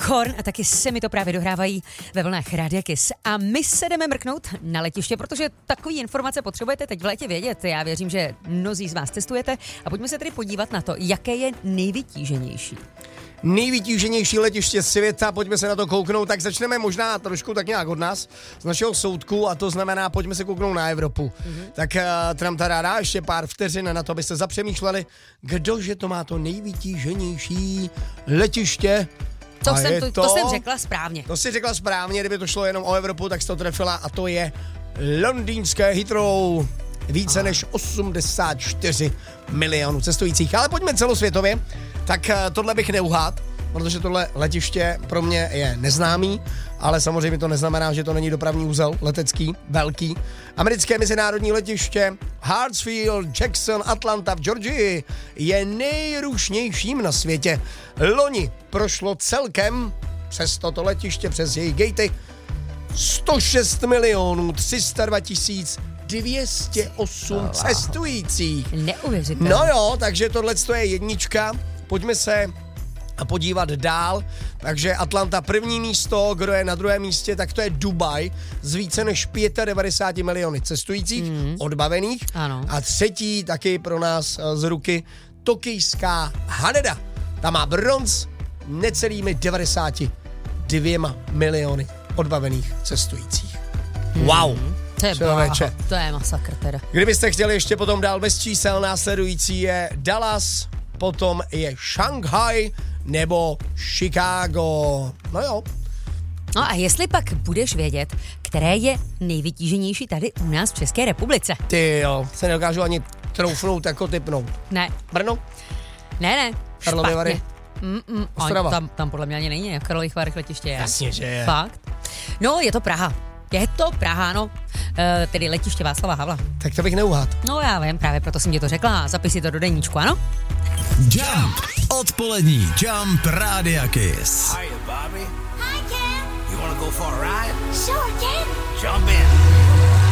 Korn a taky se mi to právě dohrávají ve vlnách Rádia Kiss. A my se jdeme mrknout na letiště, protože takový informace potřebujete teď v létě vědět. Já věřím, že mnozí z vás cestujete a pojďme se tedy podívat na to, jaké je nejvytíženější. Nejvytíženější letiště světa, pojďme se na to kouknout, tak začneme možná trošku tak nějak od nás, z našeho soudku, a to znamená, pojďme se kouknout na Evropu. Tak tramtaráda, ještě pár vteřin na to, abyste zapřemýšleli, kdože to má to nejvytíženější letiště. To jsem řekla správně. To si řekla správně, kdyby to šlo jenom o Evropu, tak jsi to trefila, a to je londýnské Heathrow. Více než 84 milionů cestujících. Ale pojďme celosvětově, tak tohle bych neuhádl, protože tohle letiště pro mě je neznámý, ale samozřejmě to neznamená, že to není dopravní úzel letecký, velký. Americké mezinárodní letiště Hartsfield Jackson Atlanta v Georgii je nejrušnějším na světě. Loni prošlo celkem přes toto letiště, přes jejich gatey, 106 milionů 302 208 cestujících. Neuvěřitelné. No jo, takže tohle je jednička. Pojďme se podívat dál. Takže Atlanta první místo, kdo je na druhém místě, tak to je Dubaj s více než 95 miliony cestujících odbavených. Ano. A třetí taky pro nás z ruky tokijská Haneda. Ta má bronz necelými 92 miliony odbavených cestujících. Wow. To je masakr teda. Kdybyste chtěli ještě potom dál bez čísel, následující je Dallas, potom je Šanghaj nebo Chicago. No jo. No a jestli pak budeš vědět, které je nejvytíženější tady u nás v České republice? Ty jo, se nedokážu ani troufnout jako typnout. Ne. Brno? Ne. Karlovy Vary? Ostrava? Tam podle mě ani není, v Karlových Varech letiště je. Jasně, že je. Fakt? No, je to Praha. Je to Praha, no. Tedy letiště Václava Havla. Tak to bych neuhádl. No já vím, právě proto jsem ti to řekla. Zapis si to do deníčku, ano? Jump. Odpolední Jump Rádia Kiss. Hiya, Bobby. Hi, Ken. You wanna go for a ride? Sure, Ken. Jump in.